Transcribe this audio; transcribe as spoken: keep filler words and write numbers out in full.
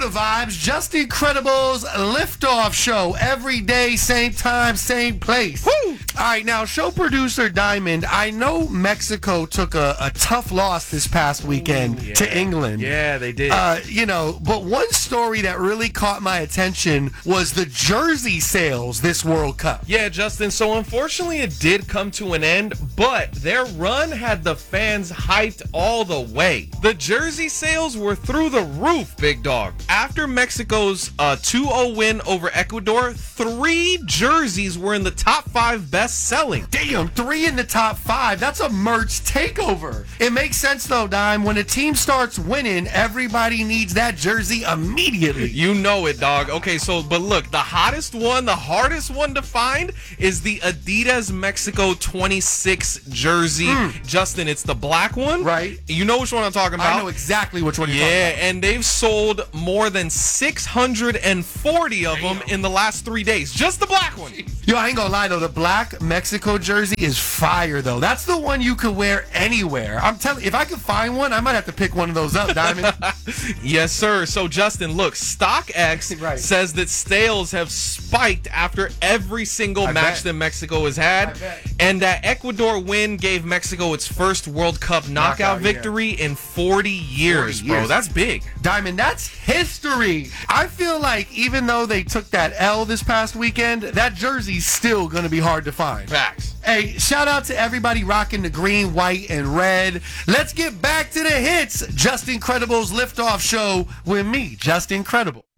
vibes. Just Incredibles Liftoff Show. Every day, same time, same place. Woo! All right, now, show producer Diamond, I know Mexico took a, a tough loss this past weekend Ooh, yeah. to England. Yeah, they did. Uh, you know, but one story that really caught my attention was the jersey sales this World Cup. Yeah, Justin, so unfortunately it did come to an end, but their run had the fans hyped all the way. The jersey sales were through the roof, big dog. After Mexico's uh, two oh win over Ecuador, three jerseys were in the top five best-selling. Damn, three in the top five. That's a merch takeover. It makes sense, though, Dime. When a team starts winning, everybody needs that jersey immediately. You know it, dog. Okay, so, but look, the hottest one, the hardest one to find is the Adidas Mexico twenty-six jersey. Mm. Justin, it's the black one. Right. You know which one I'm talking about? I know exactly which one you're yeah, talking about. and they've sold more than six hundred forty of Damn. them in the last three days. Just the black one. Yo, I ain't gonna lie, though. The black Mexico jersey is fire, though. That's the one you could wear anywhere. I'm telling you, if I could find one, I might have to pick one of those up, Diamond. Yes, sir. So, Justin, look, StockX Right. says that sales have spiked after every single I match bet. that Mexico has had. I bet. And that Ecuador win gave Mexico its first World Cup knockout, Knockout, yeah. victory in forty years, forty bro. years. That's big. Diamond, that's history. I feel like even though they took that L this past weekend, that jersey's still going to be hard to find. Facts. Hey, shout out to everybody rocking the green, white, and red. Let's get back to the hits. Just Incredibles Liftoff Show with me, Just Incredible.